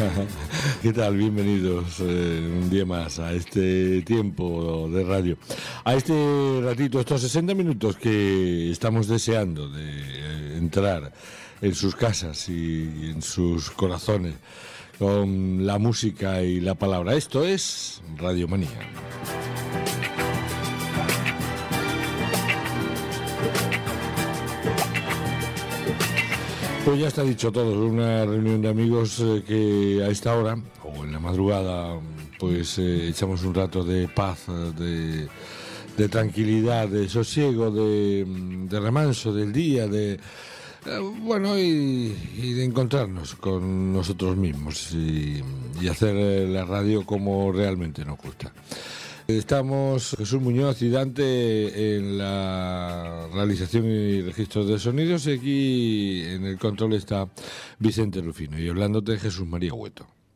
¿Qué tal? Bienvenidos un día más a este tiempo de radio, a este ratito, estos 60 minutos que estamos deseando de entrar en sus casas y en sus corazones con la música y la palabra. Esto es Radiomanía. Pues ya está dicho todo, una reunión de amigos que a esta hora, o en la madrugada, pues echamos un rato de paz, de tranquilidad, de sosiego, de remanso del día, bueno, y de encontrarnos con nosotros mismos y hacer la radio como realmente nos gusta. Estamos Jesús Muñoz y Dante en la realización y registro de sonidos, y aquí en el control está Vicente Rufino y hablándote Jesús María Hueto.